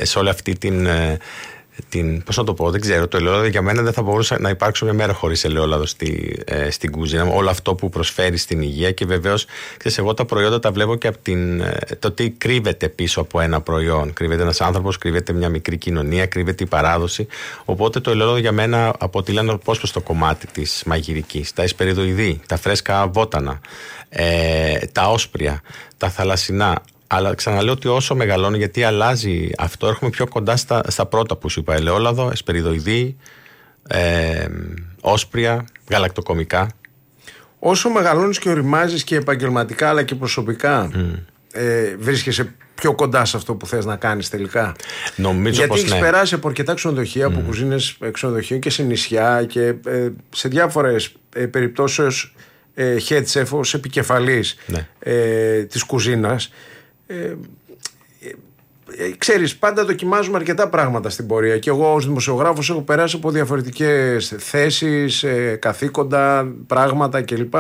σε όλη αυτή πώς να το πω, δεν ξέρω, το ελαιόλαδο για μένα δεν θα μπορούσε να υπάρξει μια μέρα χωρίς ελαιόλαδο στην κουζίνα. Όλο αυτό που προσφέρει στην υγεία και βεβαίως, ξέρεις, εγώ τα προϊόντα τα βλέπω και από το τι κρύβεται πίσω από ένα προϊόν. Κρύβεται ένας άνθρωπος, κρύβεται μια μικρή κοινωνία, κρύβεται η παράδοση. Οπότε το ελαιόλαδο για μένα αποτελεί ένα απόσπαστο κομμάτι της μαγειρικής. Τα εσπεριδοειδή, τα φρέσκα βότανα, τα όσπρια, τα θαλασσινά. Αλλά ξαναλέω ότι όσο μεγαλώνω, γιατί αλλάζει αυτό, έρχομαι πιο κοντά στα πρώτα που σου είπα. Ελαιόλαδο, εσπεριδοειδή, όσπρια, γαλακτοκομικά. Όσο μεγαλώνεις και οριμάζεις και επαγγελματικά αλλά και προσωπικά, βρίσκεσαι πιο κοντά σε αυτό που θες να κάνεις τελικά. Νομίζω γιατί πως έχεις περάσει από αρκετά ξενοδοχεία, από κουζίνες ξενοδοχείων και σε νησιά και σε διάφορες περιπτώσεις head chef ως επικεφαλής της κουζίνας. Ξέρεις, πάντα δοκιμάζουμε αρκετά πράγματα στην πορεία και εγώ ως δημοσιογράφος έχω περάσει από διαφορετικές θέσεις, καθήκοντα, πράγματα κλπ.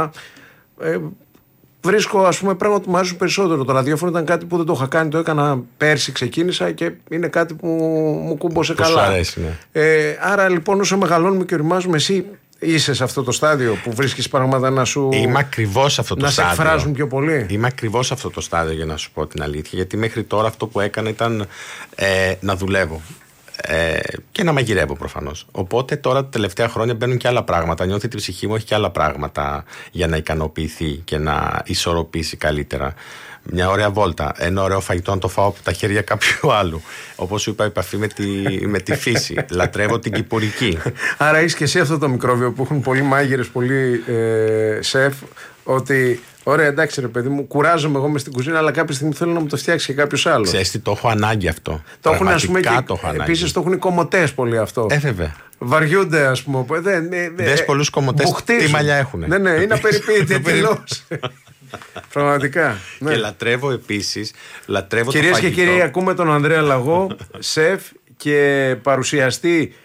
Βρίσκω, ας πούμε, πράγματα που μου αρέσουν περισσότερο. Το ραδιόφωνο ήταν κάτι που δεν το είχα κάνει, το έκανα πέρσι, ξεκίνησα και είναι κάτι που μου κούμπωσε καλά. Σου αρέσει, ναι. Άρα λοιπόν, όσο μεγαλώνουμε και οριμάζουμε, εσύ είσαι σε αυτό το στάδιο που βρίσκεις πράγματα να σου. Είμαι ακριβώς σε αυτό το στάδιο. Να σε εκφράζουν πιο πολύ. Είμαι ακριβώς σε αυτό το στάδιο, για να σου πω την αλήθεια. Γιατί μέχρι τώρα αυτό που έκανα ήταν να δουλεύω. Και να μαγειρεύω προφανώς. Οπότε τώρα τα τελευταία χρόνια μπαίνουν και άλλα πράγματα. Νιώθει ότι η ψυχή μου έχει και άλλα πράγματα για να ικανοποιηθεί και να ισορροπήσει καλύτερα. Μια ωραία βόλτα, ένα ωραίο φαγητό να το φάω από τα χέρια κάποιου άλλου. Όπως σου είπα, επαφή με τη φύση. Λατρεύω την κυπουρική. Άρα έχεις και εσύ αυτό το μικρόβιο που έχουν πολλοί μάγειρες, πολλοί σεφ, ότι ωραία, εντάξει ρε παιδί μου, κουράζομαι εγώ μες στην κουζίνα, αλλά κάποια στιγμή θέλω να μου το φτιάξει και κάποιος άλλος. Ξέρεις τι, το έχω ανάγκη αυτό. Το έχουν, ας πούμε, και επίσης το έχουν οι κομμωτές πολύ αυτό. Βέβαια. Βαριούνται, ας πούμε. Δες πολλούς κομμωτές, τι μαλλιά έχουν. Ναι, είναι απεριποίητοι εντελώς. Πραγματικά. Ναι. Και λατρεύω επίσης. Κυρίες και κύριοι, ακούμε τον Ανδρέα Λαγό, σεφ και παρουσιαστή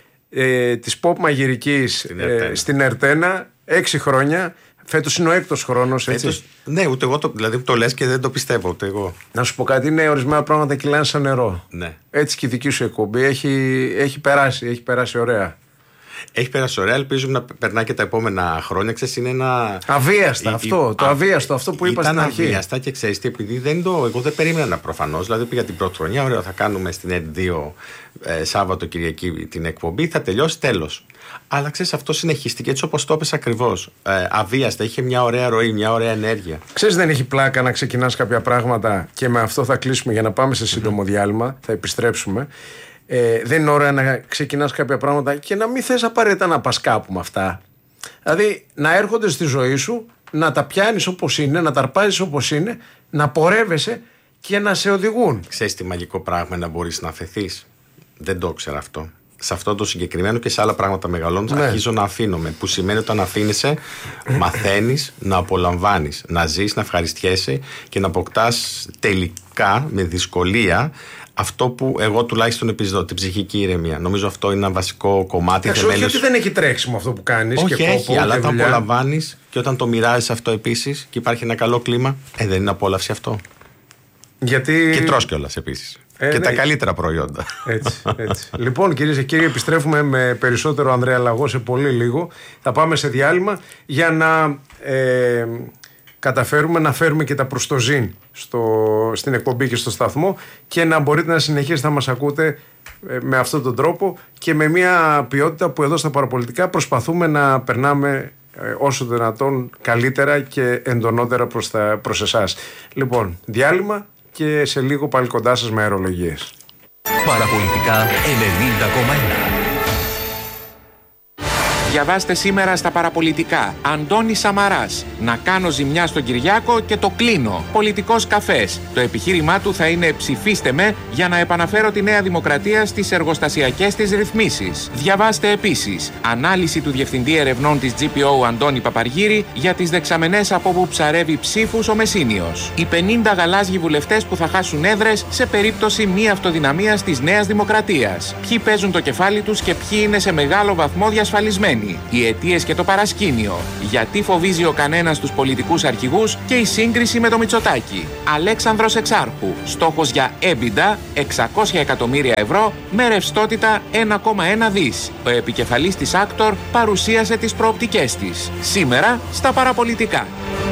της pop μαγειρικής στην Ερτένα, 6 χρόνια. Φέτος είναι ο 6ος χρόνος, έτσι. Ναι, ούτε εγώ δηλαδή το λες και δεν το πιστεύω ούτε εγώ. Να σου πω κάτι, είναι ορισμένα πράγματα κυλάνε σαν νερό. Ναι. Έτσι και η δική σου εκπομπή έχει περάσει ωραία. Έχει περάσει ωραία, ελπίζουμε να περνάει και τα επόμενα χρόνια. Ξέρεις, είναι ένα. Αβίαστα αυτό. Το αβίαστο, αυτό που είπα στην αρχή. Αβίαστα και ξέρεις τι, επειδή εγώ δεν περίμενα προφανώς. Δηλαδή πήγα την πρώτη χρονιά, ωραία, θα κάνουμε στην ΕΡΤ2 Σάββατο Κυριακή την εκπομπή, θα τελειώσει, τέλος. Αλλά ξέρεις, αυτό συνεχίστηκε έτσι όπως το είπες ακριβώς. Αβίαστα, είχε μια ωραία ροή, μια ωραία ενέργεια. Ξέρεις, δεν έχει πλάκα να ξεκινάς κάποια πράγματα και με αυτό θα κλείσουμε για να πάμε σε σύντομο διάλειμμα. Θα επιστρέψουμε. Δεν είναι ωραία να ξεκινάς κάποια πράγματα και να μην θες απαραίτητα να πας κάπου με αυτά. Δηλαδή να έρχονται στη ζωή σου, να τα πιάνεις όπως είναι, να τα αρπάζεις όπως είναι, να πορεύεσαι και να σε οδηγούν. Ξέρεις τι μαγικό πράγμα να μπορείς να αφαιθείς. Δεν το ήξερα αυτό. Σε αυτό το συγκεκριμένο και σε άλλα πράγματα μεγαλώνοντας, αρχίζω να αφήνομαι. Που σημαίνει όταν αφήνεσαι, μαθαίνεις να απολαμβάνεις, να ζεις, να ευχαριστιέσαι και να αποκτάς τελικά με δυσκολία αυτό που εγώ τουλάχιστον επιζητώ, την ψυχική ηρεμία. Νομίζω αυτό είναι ένα βασικό κομμάτι. Όχι ότι δεν έχει τρέξιμο αυτό που κάνεις. Όχι, έχει, αλλά όταν απολαμβάνεις και όταν το μοιράζεις αυτό επίσης και υπάρχει ένα καλό κλίμα, δεν είναι απόλαυση αυτό. Γιατί. Και τρως κιόλας επίσης. Και τα καλύτερα προϊόντα. Έτσι. Λοιπόν, κυρίες και κύριοι, επιστρέφουμε με περισσότερο Ανδρέα Λαγό σε πολύ λίγο. Θα πάμε σε διάλειμμα για να καταφέρουμε να φέρουμε και τα προς το ζήν στην εκπομπή και στο σταθμό και να μπορείτε να συνεχίσετε να μας ακούτε με αυτόν τον τρόπο και με μια ποιότητα που εδώ στα παραπολιτικά προσπαθούμε να περνάμε όσο δυνατόν καλύτερα και εντονότερα προς εσάς. Λοιπόν, διάλειμμα και σε λίγο πάλι κοντά σας με αερολογίες. Παραπολιτικά 90,1. Διαβάστε σήμερα στα παραπολιτικά. Αντώνης Σαμαράς. Να κάνω ζημιά στον Κυριάκο και το κλείνω. Πολιτικός καφές. Το επιχείρημά του θα είναι ψηφίστε με για να επαναφέρω τη Νέα Δημοκρατία στις εργοστασιακές της ρυθμίσεις. Διαβάστε επίσης. Ανάλυση του Διευθυντή Ερευνών της GPO Αντώνη Παπαργύρη για τις δεξαμενές από όπου ψαρεύει ψήφους ο Μεσίνιος. Οι 50 γαλάζιοι βουλευτές που θα χάσουν έδρες σε περίπτωση μη αυτοδυναμίας της Νέας Δημοκρατίας. Ποιοι παίζουν το κεφάλι τους και ποιοι είναι σε μεγάλο βαθμό διασφαλισμένοι. Μητσοτάκη-Μητσοτάκη-Μητσοτάκη-Μητσοτάκη. Οι αιτίες και το παρασκήνιο. Γιατί φοβίζει ο κανένας τους πολιτικούς αρχηγούς και η σύγκριση με το Μητσοτάκη. Αλέξανδρος Εξάρχου. Στόχος για EBITDA 600 εκατομμύρια ευρώ με ρευστότητα 1,1 δις. Ο επικεφαλής της Άκτορ παρουσίασε τις προοπτικές της. Σήμερα στα παραπολιτικά.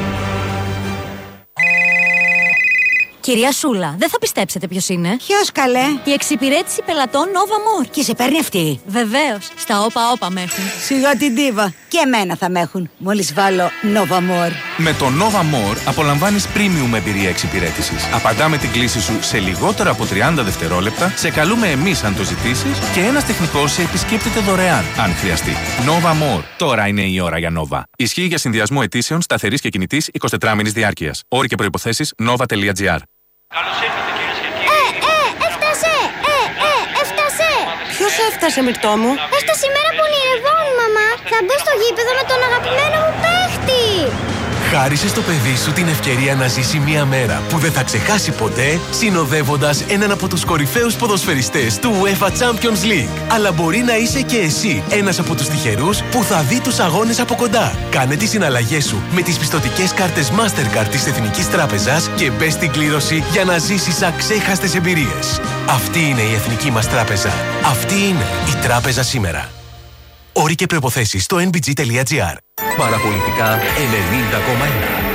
Κυρία Σούλα, δεν θα πιστέψετε ποιος είναι. Ποιος, καλέ? Η εξυπηρέτηση πελατών Nova More. Και σε παίρνει αυτή? Βεβαίως. Στα όπα με έχουν. Σιγά την ντίβα. Και εμένα θα με έχουν. Μόλις βάλω Nova More. Με το Nova More απολαμβάνεις premium εμπειρία εξυπηρέτησης. Απαντάμε την κλήση σου σε λιγότερα από 30 δευτερόλεπτα, σε καλούμε εμείς αν το ζητήσεις και ένας τεχνικός σε επισκέπτεται δωρεάν, αν χρειαστεί. Nova More. Τώρα είναι η ώρα για Nova. Ισχύει για συνδυασμό αιτήσεων σταθερής και κινητής 24μηνης διάρκειας. Όροι και προϋποθέσεις nova.gr. Καλώς ήρθατε κυρίες και κύριοι. Έφτασε! Ποιος έφτασε, Μυρτώ μου? Έφτασε η μέρα που ονειρευόμουν, μαμά. Θα μπω στο γήπεδο με τον αγαπημένο μου παίχτη. Χάρισε στο παιδί σου την ευκαιρία να ζήσει μια μέρα που δεν θα ξεχάσει ποτέ, συνοδεύοντας έναν από τους κορυφαίους ποδοσφαιριστές του UEFA Champions League. Αλλά μπορεί να είσαι και εσύ ένας από τους τυχερούς που θα δει τους αγώνες από κοντά. Κάνε τις συναλλαγές σου με τις πιστωτικές κάρτες Mastercard της Εθνικής Τράπεζας και μπες στην κλήρωση για να ζήσεις αξέχαστες εμπειρίες. Αυτή είναι η Εθνική μας Τράπεζα. Αυτή είναι η Τράπεζα σήμερα. Όροι και προϋποθέσεις στο nbg.gr. Παραπολιτικά 90,1.